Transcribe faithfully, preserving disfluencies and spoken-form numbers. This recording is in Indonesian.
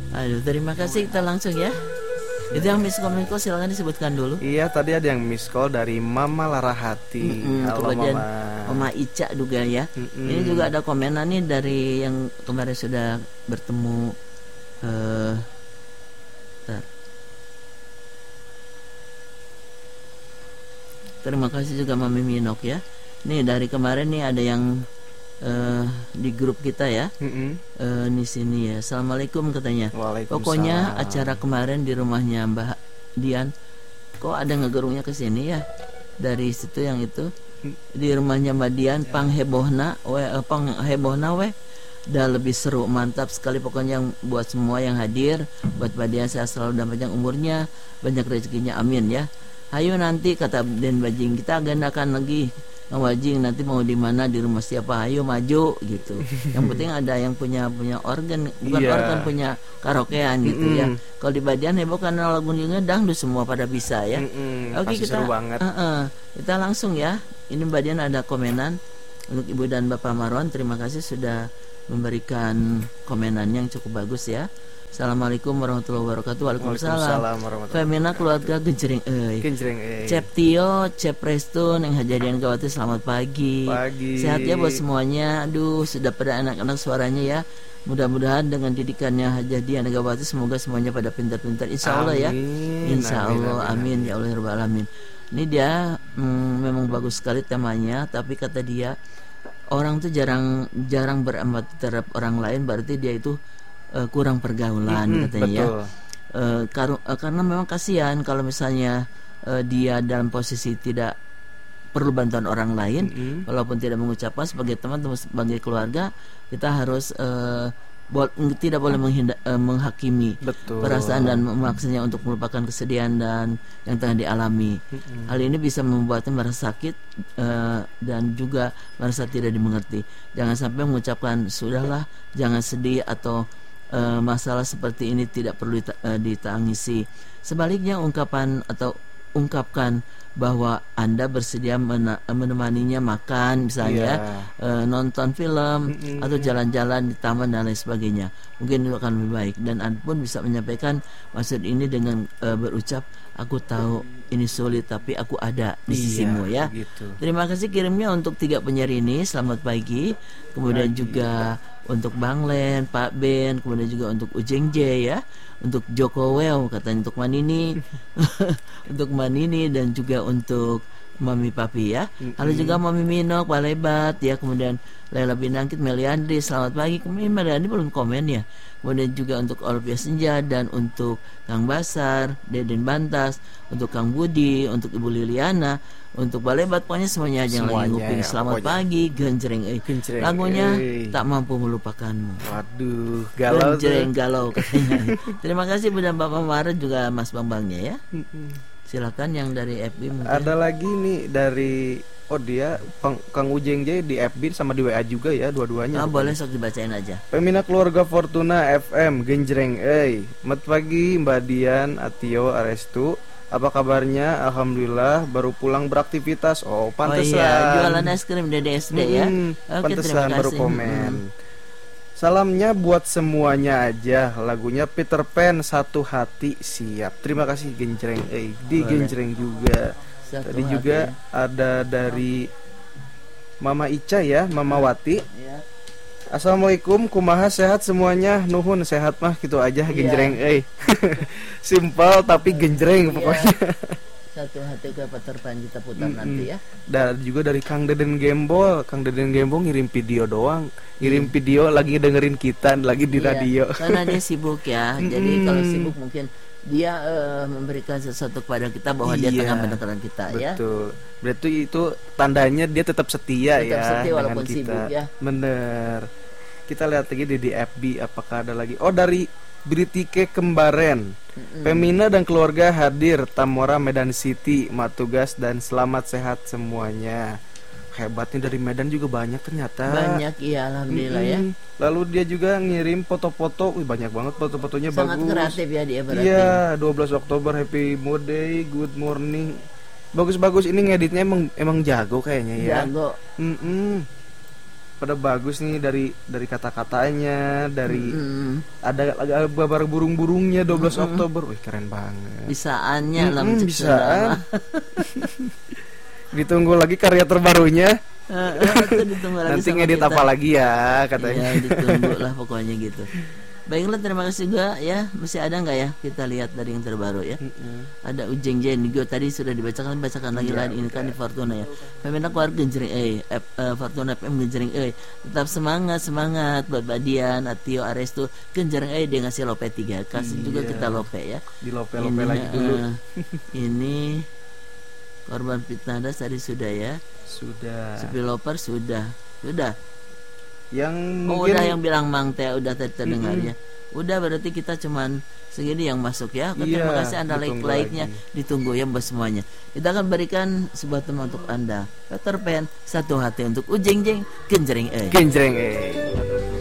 Aduh, terima kasih, kita langsung ya. Itu yang miss call, miss call silakan disebutkan dulu. Iya, tadi ada yang miss call dari Mama Larahati. Mm-mm, Halo kemudian Mama. Mama Ica juga ya. Mm-mm. Ini juga ada komenan nih dari yang kemarin sudah bertemu. Uh, Terima kasih juga Mami Minok ya. Nih dari kemarin nih ada yang uh, di grup kita ya. Mm-hmm. Uh, di sini ya. Assalamualaikum katanya. Pokoknya acara kemarin di rumahnya Mbak Dian, kok ada ngegerungnya ke sini ya? Dari situ yang itu di rumahnya Mbak Dian, ya. Pang hebohna, we, uh, pang hebohna we. Udah lebih seru, mantap sekali pokoknya yang buat semua yang hadir. Buat Mbak Dian sehat selalu dan panjang umurnya, banyak rezekinya, amin ya. Ayo nanti kata Den Bajing, kita agendakan lagi Bang Bajing nanti mau di mana, di rumah siapa, ayo maju gitu. Yang penting ada yang punya punya organ, bukan yeah. organ, punya karaokean gitu mm-hmm. ya. Kalau di Badian heboh karena lagunya dangdut semua pada bisa ya. Mm-hmm. Oke, kita banget. Uh-uh, kita langsung ya. Ini Badian ada komenan untuk Ibu dan Bapak Marwan, terima kasih sudah memberikan komenan yang cukup bagus ya. Assalamualaikum warahmatullahi wabarakatuh. Waalaikumsalam. Femina keluarga genjreng euy. Genjreng euy. Cep Tio, Cep Restu, Neng Hajadian Gawati, selamat pagi. Pagi. Sehat ya buat semuanya. Aduh, sudah pada anak-anak suaranya ya. Mudah-mudahan dengan didikannya Hajadian Gawati semoga semuanya pada pintar-pintar. Insya Allah ya. Insya Allah. Amin, amin, amin. Ya Allah ya Rabbal alamin. Ini dia hmm, memang bagus sekali temanya, tapi kata dia orang tuh jarang jarang beramat terhadap orang lain, berarti dia itu Uh, kurang pergaulan mm-hmm, katanya ya. Uh, kar- uh, karena memang kasihan kalau misalnya uh, dia dalam posisi tidak perlu bantuan orang lain, mm-hmm. walaupun tidak mengucapkan sebagai teman, sebagai keluarga, kita harus uh, bo- tidak boleh menghinda- uh, menghakimi Betul. perasaan dan memaksanya untuk melupakan kesedihan dan yang tengah dialami. Mm-hmm. Hal ini bisa membuatnya merasa sakit uh, dan juga merasa tidak dimengerti. Jangan sampai mengucapkan sudahlah, jangan sedih atau Uh, masalah seperti ini tidak perlu dita- uh, ditangisi. Sebaliknya ungkapan atau ungkapkan bahwa Anda bersedia mena- menemaninya makan misalnya, yeah. uh, nonton film mm-hmm. atau jalan-jalan di taman dan lain sebagainya. Mungkin itu akan lebih baik, dan Anda pun bisa menyampaikan maksud ini dengan uh, berucap, aku tahu ini sulit tapi aku ada di sisimu ya. Gitu. Terima kasih kirimnya untuk tiga penyiar ini. Selamat pagi. Kemudian pagi. juga untuk Bang Len, Pak Ben, kemudian juga untuk Ujeng J ya, untuk Joko Wew katanya, untuk Manini, untuk Manini dan juga untuk Mami Papi ya. Mm-hmm. Halo juga Mami Minok, Pak Lebat ya, kemudian Lela Binangkit, Meliandri, selamat pagi. Kemudian Meliandri belum komen ya. Kemudian juga untuk Olivia Senja dan untuk Kang Basar, Deden Bantas, untuk Kang Budi, untuk Ibu Liliana, untuk Balebat, pokoknya semuanya aja yang lagi nguping. Ya, Selamat pokoknya. pagi, genjreng eh. Genjreng, lagunya eh. Tak Mampu Melupakanmu. Waduh, galau genjreng galau katanya. Terima kasih Bu dan Bapak Maret juga Mas Bambangnya ya. Silakan yang dari F B mungkin. Ada lagi nih dari oh dia Kang, Kang Ujeng J di F B sama di W A juga ya, dua-duanya. Ah, boleh sok dibacain aja. Pemina keluarga Fortuna F M genjreng euy. Mat pagi Mbak Dian, Atio, Arestu. Apa kabarnya? Alhamdulillah baru pulang beraktivitas. Oh, pantesan. Oh iya, jualan es krim D D S D ya. Hmm, Oke, pantesan baru komen. Hmm. Salamnya buat semuanya aja. Lagunya Peter Pan, Satu Hati, siap. Terima kasih genjreng euy. Di genjreng juga. Satu Tadi hati. Juga ada dari Mama Ica ya, Mama Wati ya. Assalamualaikum, kumaha sehat semuanya. Nuhun sehat mah gitu aja genjreng euy. Simpel tapi genjreng pokoknya. Satu hati ke Peter Pan kita putar mm-hmm. nanti ya. Dan juga dari Kang Deden Gembol. Kang Deden Gembol ngirim video doang. Ngirim mm. video lagi dengerin kita lagi di iya, radio. Karena dia sibuk ya. Mm-hmm. Jadi kalau sibuk mungkin dia uh, memberikan sesuatu kepada kita bahwa iya, dia tengah mendengarkan kita betul. ya. Betul. Berarti itu tandanya dia tetap setia tetap ya setia walaupun dengan kita. Sibuk ya. Bener. Kita lihat lagi di, di F B apakah ada lagi. Oh, dari Britike Kembaren. Mm-hmm. Pemina dan keluarga hadir Tamora Medan City, Matugas dan selamat sehat semuanya. Hebatnya dari Medan juga banyak ternyata. Banyak iya alhamdulillah mm-hmm. ya. Lalu dia juga ngirim foto-foto. Wih, banyak banget foto-fotonya. Sangat bagus. Sangat kreatif ya dia berarti. Iya, dua belas Oktober Happy Mood Day, Good Morning. Bagus-bagus, ini ngeditnya emang emang jago kayaknya ya. Jago. Mm-mm. pada bagus nih dari dari kata-katanya, dari mm-hmm. ada ada kabar burung-burungnya dua belas mm-hmm. Oktober. Wih, keren banget. Bisaannya mm-hmm, lah bisaan. Ditunggu lagi karya terbarunya. Uh, uh, ditunggu lagi nanti ngedit apa lagi ya katanya. Ya, ditunggu lah pokoknya gitu. Baiklah, terima kasih juga ya. Masih ada nggak ya? Kita lihat dari yang terbaru ya. Mm-hmm. Ada Ujeng Jenigo tadi sudah dibacakan, bacakan lagi lain ini kan di Fortuna ya. Pemenang keluar genjreng eh uh, Fortuna F M genjreng eh. Tetap semangat semangat buat Badian, Atio, Arestu genjreng eh dia ngasih lope tiga. Kasih iya. juga kita lope ya. Di lope-lope lagi dulu. Uh, ini korban fitnah das tadi sudah ya. Sudah. Developer sudah. Sudah. Yang oh, mungkin udah yang bilang Mang Teh udah terdengar mm-hmm. ya. Udah berarti kita cuman segini yang masuk ya. Iya, terima kasih Anda like-like-nya, ditunggu ya buat semuanya. Kita akan berikan sebuah teman untuk Anda. Peter Pan, satu hati untuk Ujeng Jeng, genjreng eh. Genjreng eh.